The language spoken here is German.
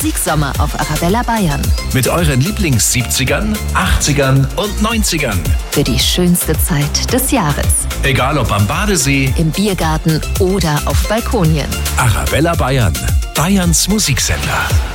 Musiksommer auf Arabella Bayern. Mit euren Lieblings-70ern, 80ern und 90ern. Für die schönste Zeit des Jahres. Egal ob am Badesee, im Biergarten oder auf Balkonien. Arabella Bayern, Bayerns Musiksender.